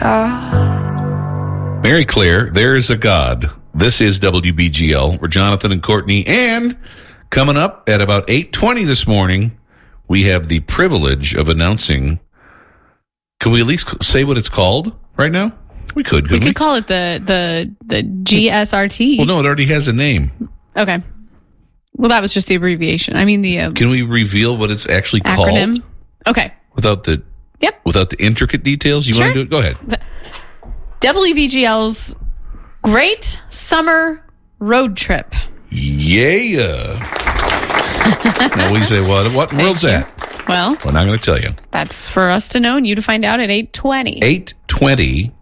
Mary Claire, there's a God. This is WBGL. We're Jonathan and Courtney. And coming up at about 8:20 this morning, we have the privilege of announcing. Can we at least say what it's called right now? We could, couldn't we? We could call it the GSRT. Well, no, it already has a name. Okay. Well, that was just the abbreviation. I mean, the Can we reveal what it's actually acronym? called? Okay. Without the intricate details? You want to do it? Go ahead. WBGL's Great Summer Road Trip. Yeah. Now we say, what world's that? Well, we're not going to tell you. That's for us to know and you to find out at 8:20. 8:20